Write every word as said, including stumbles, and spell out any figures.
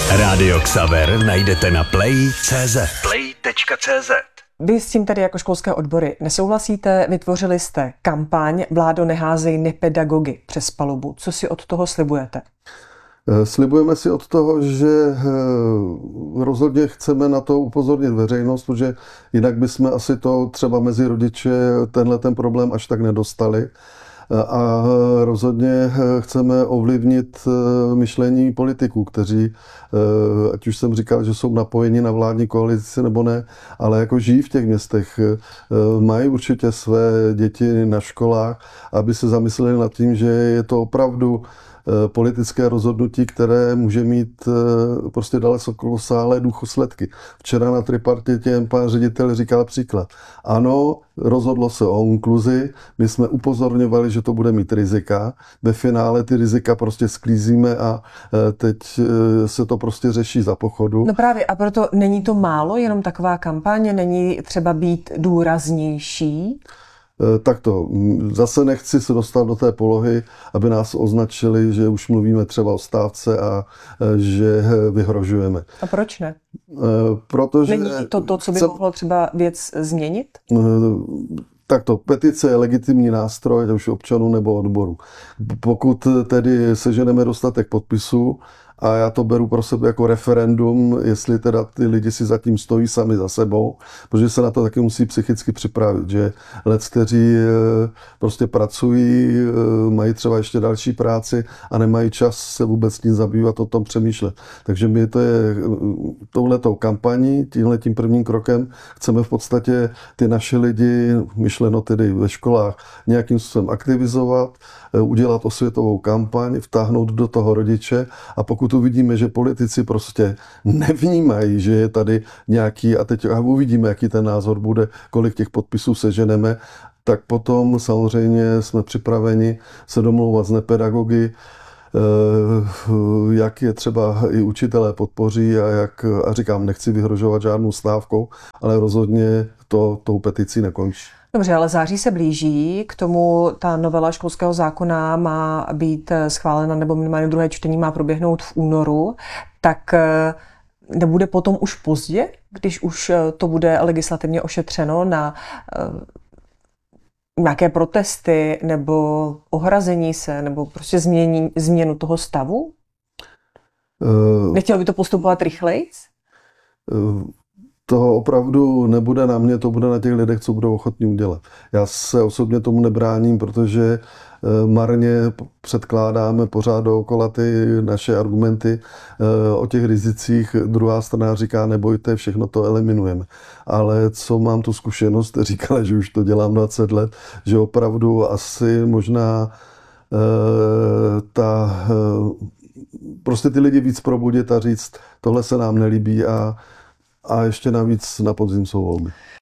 Rádio Xaver najdete na play tečka cé zet. play tečka cé zet. Vy s tím tady jako školské odbory nesouhlasíte, vytvořili jste kampaň Vládo, neházej nepedagogy přes palubu. Co si od toho slibujete? Slibujeme si od toho, že rozhodně chceme na to upozornit veřejnost, protože jinak bychom asi to třeba mezi rodiče tenhle ten problém až tak nedostali. A rozhodně chceme ovlivnit myšlení politiků, kteří, ať už jsem říkal, že jsou napojeni na vládní koalici nebo ne, ale jako žijí v těch městech, mají určitě své děti na školách, aby se zamysleli nad tím, že je to opravdu politické rozhodnutí, které může mít prostě dalekosáhlé důsledky. Včera na tripartitě pan ředitel říkal příklad. Ano, rozhodlo se o inkluzi, my jsme upozorňovali, že to bude mít rizika. Ve finále ty rizika prostě sklízíme a teď se to prostě řeší za pochodu. No právě, a proto není to málo, jenom taková kampaň, není třeba být důraznější? Tak to, zase nechci se dostat do té polohy, aby nás označili, že už mluvíme třeba o stávce a že vyhrožujeme. A proč ne? Protože... Není to to, co by chcem... mohlo třeba věc změnit? Tak to, petice je legitimní nástroj, ať už občanů nebo odboru. Pokud tedy seženeme dostatek podpisů, a já to beru pro sebe jako referendum, jestli teda ty lidi si zatím stojí sami za sebou, protože se na to taky musí psychicky připravit, že lec, kteří prostě pracují, mají třeba ještě další práci a nemají čas se vůbec tím zabývat, o tom přemýšlet. Takže my to je touhletou kampaní, tímhletím prvním krokem chceme v podstatě ty naše lidi, myšleno tedy ve školách, nějakým způsobem aktivizovat, udělat osvětovou kampaň, vtáhnout do toho rodiče a pokud uvidíme, že politici prostě nevnímají, že je tady nějaký, a teď a uvidíme, jaký ten názor bude, kolik těch podpisů seženeme, tak potom samozřejmě jsme připraveni se domlouvat s nepedagogy, jak je třeba i učitelé podpoří a jak, a říkám, nechci vyhrožovat žádnou stávkou, ale rozhodně to tou peticí nekončí. Dobře, ale září se blíží, k tomu ta novela školského zákona má být schválena, nebo minimálně druhé čtení má proběhnout v únoru, tak nebude potom už pozdě, když už to bude legislativně ošetřeno na nějaké protesty nebo ohrazení se, nebo prostě změní, změnu toho stavu? Uh, Nechtělo by to postupovat rychleji? Uh, To opravdu nebude na mě, to bude na těch lidech, co budou ochotní udělat. Já se osobně tomu nebráním, protože marně předkládáme pořád dookola ty naše argumenty o těch rizicích. Druhá strana říká, nebojte, všechno to eliminujeme. Ale co mám tu zkušenost, říkala, že už to dělám dvacet let, že opravdu asi možná ta, prostě ty lidi víc probudit a říct, tohle se nám nelíbí a A ještě navíc na podzim jsou volby.